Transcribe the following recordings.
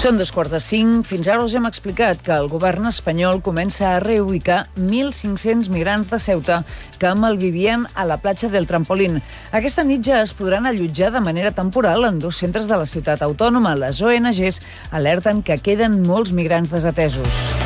Són 2:45. Fins ara us hem explicat que el govern espanyol comença a reubicar 1.500 migrants de Ceuta que malvivien a la platja del Trampolín. Aquesta nit ja es podran allotjar de manera temporal en 2 centres de la ciutat autònoma. Les ONGs alerten que queden molts migrants desatesos.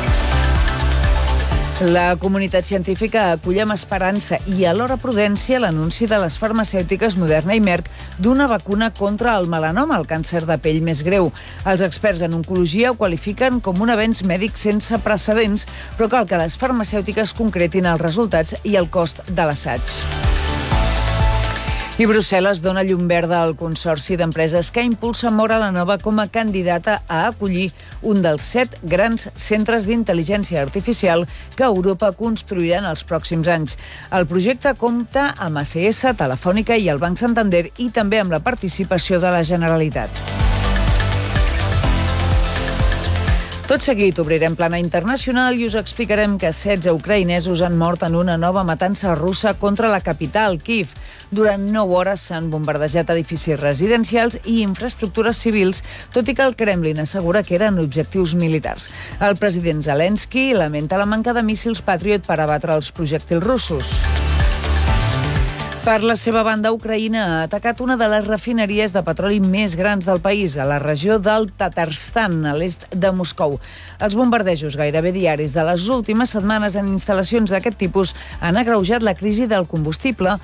La comunitat científica acull amb esperança i alhora prudència l'anunci de les farmacèutiques Moderna i Merck d'una vacuna contra el melanoma, el càncer de pell més greu. Els experts en oncologia ho qualifiquen com un avenç mèdic sense precedents, però cal que les farmacèutiques concretin els resultats i el cost de l'assaig. I Brussel·les dona llum verda al Consorci d'Empreses que impulsa Mora la Nova com a candidata a acollir un dels 7 grans centres d'intel·ligència artificial que Europa construirà en els pròxims anys. El projecte compta amb ACS, Telefònica i el Banc Santander i també amb la participació de la Generalitat. Tot seguit obrirem plana internacional i us explicarem que 16 ucraïnesos han mort en una nova matança russa contra la capital, Kíev. Durant 9 hores s'han bombardejat edificis residencials i infraestructures civils, tot i que el Kremlin assegura que eren objectius militars. El president Zelensky lamenta la manca de míssils Patriot per abatre els projectils russos. Per la seva banda, Ucraïna ha atacat una de les refineries de petroli més grans del país, a la regió del Tatarstan, a l'est de Moscou. Els bombardejos gairebé diaris de les últimes setmanes en instal·lacions d'aquest tipus han agreujat la crisi del combustible,